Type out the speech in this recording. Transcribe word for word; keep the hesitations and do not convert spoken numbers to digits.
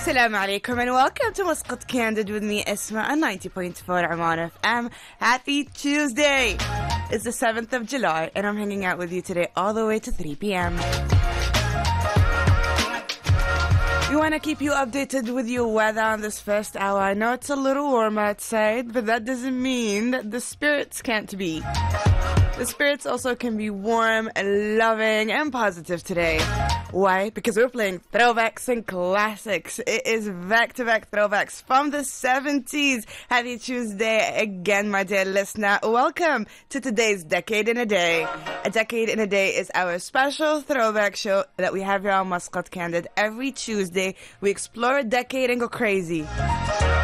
Assalamu alaikum and welcome to Muscat Candid with me, Isma, on ninety point four Oman F M. Happy Tuesday! It's the seventh of July and I'm hanging out with you today all the way to three p.m. We want to keep you updated with your weather on this first hour. I know it's a little warm outside, but that doesn't mean that the spirits can't be. The spirits also can be warm, loving, and positive today. Why? Because we're playing throwbacks and classics. It is back-to-back throwbacks from the seventies. Happy Tuesday again, my dear listener. Welcome to today's Decade in a Day. A Decade in a Day is our special throwback show that we have here on Muscat Candid. Every Tuesday, we explore a decade and go crazy.